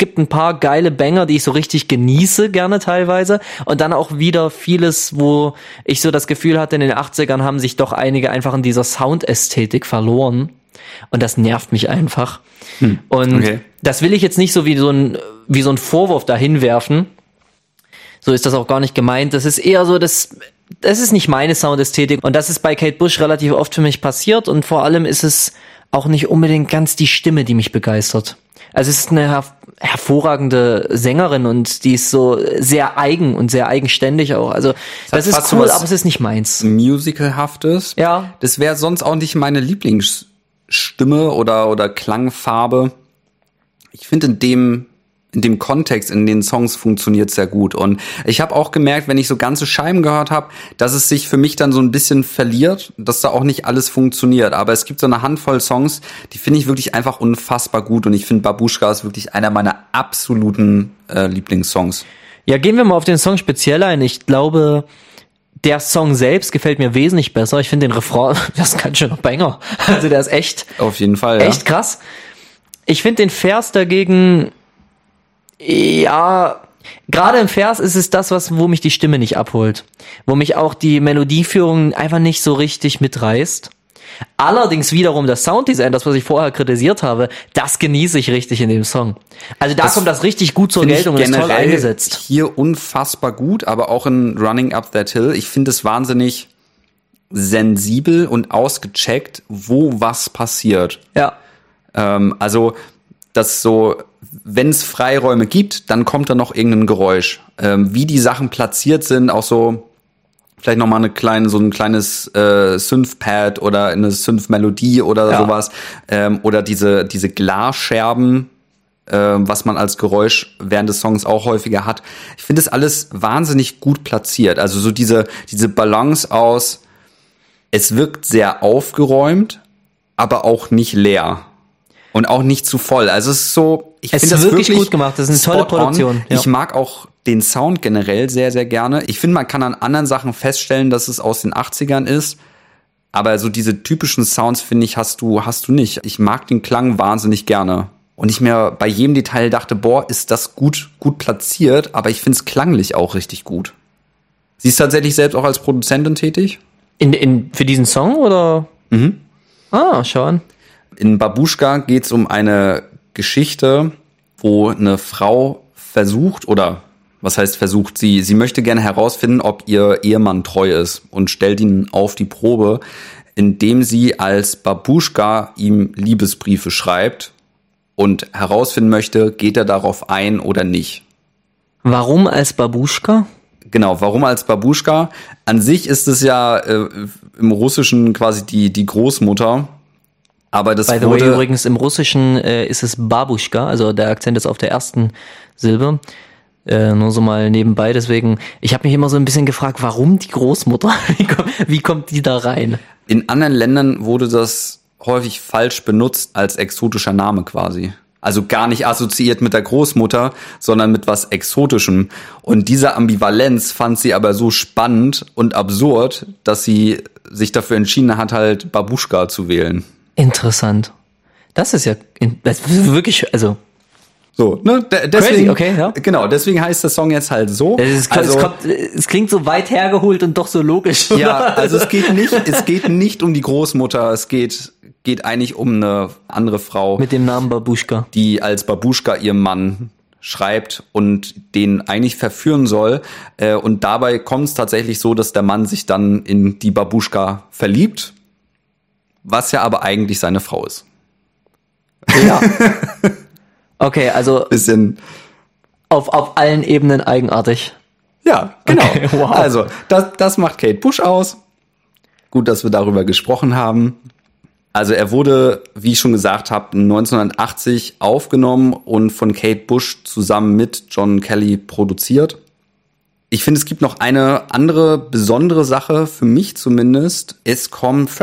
gibt ein paar geile Banger, die ich so richtig genieße, gerne teilweise. Und dann auch wieder vieles, wo ich so das Gefühl hatte, in den 80ern haben sich doch einige einfach in dieser Soundästhetik verloren. Und das nervt mich einfach. Und das will ich jetzt nicht so wie so ein Vorwurf dahin werfen. So ist das auch gar nicht gemeint. Das ist eher so, das ist nicht meine Soundästhetik. Und das ist bei Kate Bush relativ oft für mich passiert. Und vor allem ist es auch nicht unbedingt ganz die Stimme, die mich begeistert. Also es ist eine hervorragende Sängerin und die ist so sehr eigen und sehr eigenständig auch. Also das ist cool, aber es ist nicht meins. Musicalhaftes. Ja. Das wäre sonst auch nicht meine Lieblingsstimme oder Klangfarbe. Ich finde in dem Kontext, in den Songs funktioniert sehr gut. Und ich habe auch gemerkt, wenn ich so ganze Scheiben gehört habe, dass es sich für mich dann so ein bisschen verliert, dass da auch nicht alles funktioniert. Aber es gibt so eine Handvoll Songs, die finde ich wirklich einfach unfassbar gut. Und ich finde, Babuschka ist wirklich einer meiner absoluten Lieblingssongs. Ja, gehen wir mal auf den Song speziell ein. Ich glaube, der Song selbst gefällt mir wesentlich besser. Ich finde den Refrain, das ist ganz schön noch Banger. Also der ist echt. Auf jeden Fall, echt krass. Ich finde den Vers dagegen, ja, gerade im Vers ist es das, wo mich die Stimme nicht abholt. Wo mich auch die Melodieführung einfach nicht so richtig mitreißt. Allerdings wiederum das Sounddesign, das, was ich vorher kritisiert habe, das genieße ich richtig in dem Song. Also da kommt das richtig gut zur Geltung und ist toll eingesetzt. Hier unfassbar gut, aber auch in Running Up That Hill. Ich finde es wahnsinnig sensibel und ausgecheckt, wo was passiert. Ja. Also, das so, wenn es Freiräume gibt, dann kommt da noch irgendein Geräusch. Wie die Sachen platziert sind, auch so vielleicht noch mal so ein kleines Synth-Pad oder eine Synth-Melodie oder sowas. Oder diese Glasscherben, was man als Geräusch während des Songs auch häufiger hat. Ich finde das alles wahnsinnig gut platziert. Also so diese Balance aus, es wirkt sehr aufgeräumt, aber auch nicht leer. Und auch nicht zu voll. Also es ist so, ich finde das wirklich gut gemacht. Das ist eine tolle Produktion. Ja. Ich mag auch den Sound generell sehr, sehr gerne. Ich finde, man kann an anderen Sachen feststellen, dass es aus den 80ern ist. Aber so diese typischen Sounds, finde ich, hast du nicht. Ich mag den Klang wahnsinnig gerne. Und ich mir bei jedem Detail dachte, boah, ist das gut platziert. Aber ich finde es klanglich auch richtig gut. Sie ist tatsächlich selbst auch als Produzentin tätig? Für diesen Song, oder? Mhm. Ah, schau an. In Babuschka geht's um eine Geschichte, wo eine Frau versucht, oder was heißt versucht, sie möchte gerne herausfinden, ob ihr Ehemann treu ist und stellt ihn auf die Probe, indem sie als Babuschka ihm Liebesbriefe schreibt und herausfinden möchte, geht er darauf ein oder nicht. Warum als Babuschka? Genau, warum als Babuschka? An sich ist es ja im Russischen quasi die Großmutter. Aber das By the way, übrigens im Russischen ist es Babuschka, also der Akzent ist auf der ersten Silbe. Nur so mal nebenbei, deswegen, ich habe mich immer so ein bisschen gefragt, warum die Großmutter? Wie kommt die da rein? In anderen Ländern wurde das häufig falsch benutzt als exotischer Name quasi. Also gar nicht assoziiert mit der Großmutter, sondern mit was Exotischem. Und diese Ambivalenz fand sie aber so spannend und absurd, dass sie sich dafür entschieden hat, halt Babuschka zu wählen. Interessant. Das ist ja das ist wirklich, also so, ne? crazy, Deswegen, okay, ja. Genau, deswegen heißt der Song jetzt halt so. Es klingt so weit hergeholt und doch so logisch. Ja, also es geht nicht um die Großmutter, es geht eigentlich um eine andere Frau. Mit dem Namen Babuschka. Die als Babuschka ihrem Mann schreibt und den eigentlich verführen soll. Und dabei kommt es tatsächlich so, dass der Mann sich dann in die Babuschka verliebt. Was ja aber eigentlich seine Frau ist. Ja. Okay, also bisschen auf allen Ebenen eigenartig. Ja, genau. Okay, wow. Also, das macht Kate Bush aus. Gut, dass wir darüber gesprochen haben. Also er wurde, wie ich schon gesagt habe, 1980 aufgenommen und von Kate Bush zusammen mit John Kelly produziert. Ich finde, es gibt noch eine andere besondere Sache, für mich zumindest. Es kommt